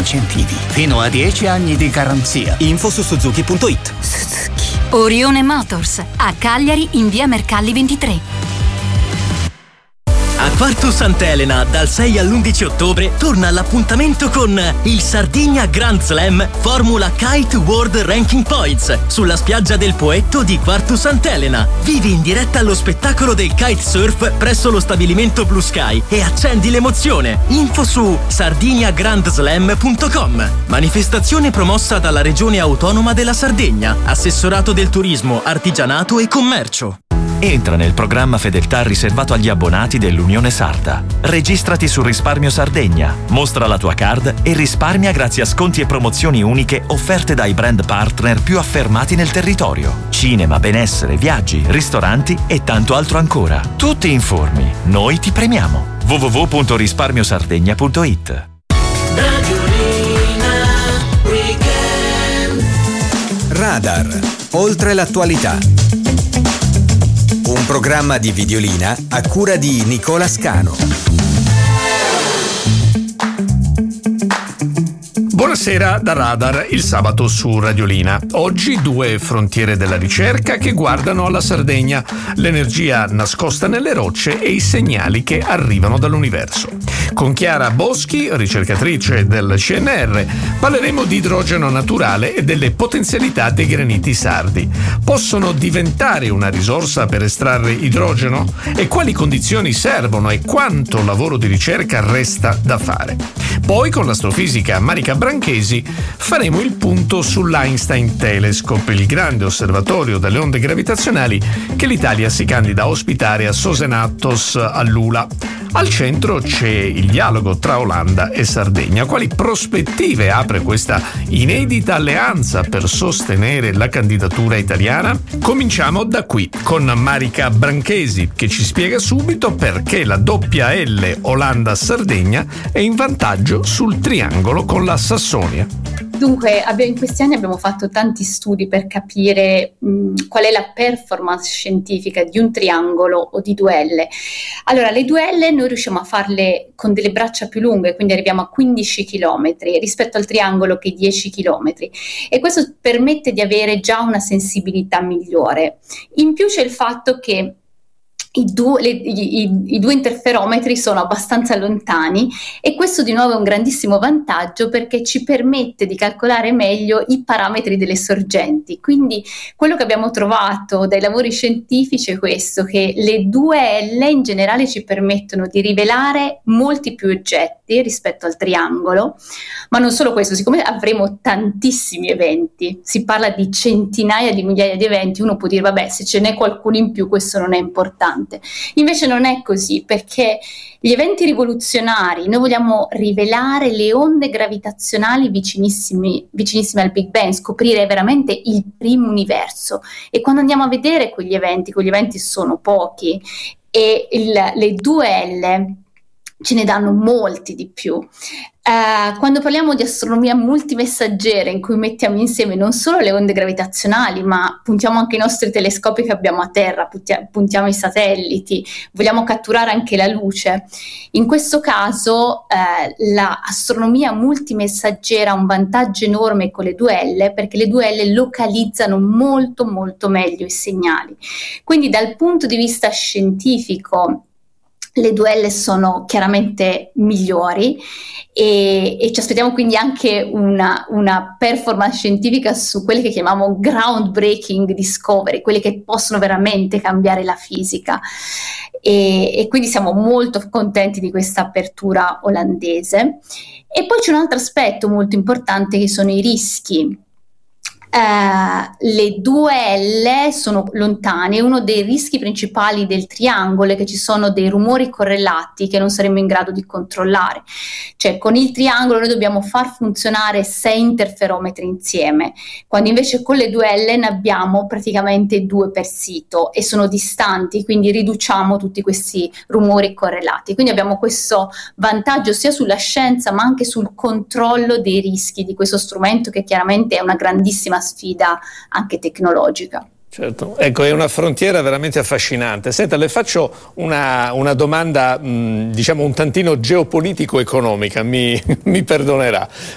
incentivi. Fino a 10 anni di garanzia. Info su Suzuki.it. Suzuki. Orione Motors, a Cagliari in via Mercalli 23. A Quartu Sant'Elena, dal 6 all'11 ottobre, torna all'appuntamento con il Sardigna Grand Slam Formula Kite World Ranking Points sulla spiaggia del Poetto di Quartu Sant'Elena. Vivi in diretta allo spettacolo del kitesurf presso lo stabilimento Blue Sky e accendi l'emozione. Info su sardiniagrandslam.com. Manifestazione promossa dalla Regione Autonoma della Sardegna, Assessorato del Turismo, Artigianato e Commercio. Entra nel programma Fedeltà riservato agli abbonati dell'Unione Sarda. Registrati su Risparmio Sardegna, mostra la tua card e risparmia grazie a sconti e promozioni uniche offerte dai brand partner più affermati nel territorio. Cinema, benessere, viaggi, ristoranti e tanto altro ancora. Tu ti informi, noi ti premiamo. www.risparmiosardegna.it. Radar, oltre l'attualità. Un programma di Videolina a cura di Nicola Scano. Buonasera da Radar, il sabato su Radiolina. Oggi 2 frontiere della ricerca che guardano alla Sardegna, l'energia nascosta nelle rocce e i segnali che arrivano dall'universo. Con Chiara Boschi, ricercatrice del CNR, parleremo di idrogeno naturale e delle potenzialità dei graniti sardi. Possono diventare una risorsa per estrarre idrogeno? E quali condizioni servono e quanto lavoro di ricerca resta da fare? Poi, con l'astrofisica Marica Branchesi, faremo il punto sull'Einstein Telescope, il grande osservatorio delle onde gravitazionali che l'Italia si candida a ospitare a Sosenatos all'Ula. Al centro c'è il dialogo tra Olanda e Sardegna. Quali prospettive apre questa inedita alleanza per sostenere la candidatura italiana? Cominciamo da qui, con Marica Branchesi, che ci spiega subito perché la doppia L Olanda-Sardegna è in vantaggio sul triangolo con la Sassonia. Dunque, in questi anni abbiamo fatto tanti studi per capire qual è la performance scientifica di un triangolo o di 2L. Allora, le 2L noi riusciamo a farle con delle braccia più lunghe, quindi arriviamo a 15 km rispetto al triangolo che è 10 km, e questo permette di avere già una sensibilità migliore. In più c'è il fatto che i due interferometri sono abbastanza lontani, e questo di nuovo è un grandissimo vantaggio perché ci permette di calcolare meglio i parametri delle sorgenti. Quindi quello che abbiamo trovato dai lavori scientifici è questo, che le 2L in generale ci permettono di rivelare molti più oggetti rispetto al triangolo, ma non solo questo, siccome avremo tantissimi eventi, si parla di centinaia di migliaia di eventi, uno può dire vabbè, se ce n'è qualcuno in più questo non è importante. Invece non è così, perché gli eventi rivoluzionari, noi vogliamo rivelare le onde gravitazionali vicinissime al Big Bang, scoprire veramente il primo universo, e quando andiamo a vedere quegli eventi sono pochi, e le 2L ce ne danno molti di più. Quando parliamo di astronomia multimessaggera, in cui mettiamo insieme non solo le onde gravitazionali, ma puntiamo anche i nostri telescopi che abbiamo a terra, puntiamo i satelliti, vogliamo catturare anche la luce, in questo caso l'astronomia multimessaggera ha un vantaggio enorme con le 2L, perché le 2L localizzano molto molto meglio i segnali. Quindi dal punto di vista scientifico le 2L sono chiaramente migliori, e ci aspettiamo quindi anche una performance scientifica su quelle che chiamiamo groundbreaking discovery, quelle che possono veramente cambiare la fisica, e quindi siamo molto contenti di questa apertura olandese. E poi c'è un altro aspetto molto importante, che sono i rischi. Le 2L sono lontane, uno dei rischi principali del triangolo è che ci sono dei rumori correlati che non saremo in grado di controllare, cioè con il triangolo noi dobbiamo far funzionare 6 interferometri insieme, quando invece con le 2L ne abbiamo praticamente 2 per sito e sono distanti, quindi riduciamo tutti questi rumori correlati. Quindi abbiamo questo vantaggio sia sulla scienza ma anche sul controllo dei rischi di questo strumento, che chiaramente è una grandissima sfida anche tecnologica. Certo, ecco, è una frontiera veramente affascinante. Senta, le faccio una domanda, diciamo un tantino geopolitico-economica, mi perdonerà.